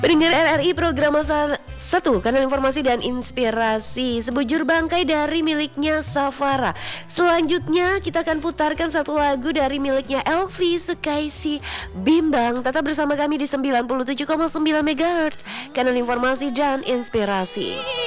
Pendengar RRI program masa 1, kanal informasi dan inspirasi. Sebujur bangkai dari miliknya Safara. Selanjutnya kita akan putarkan satu lagu dari miliknya Elvi Sukaisi Bimbang. Tetap bersama kami di 97,9 MHz, kanal informasi dan inspirasi.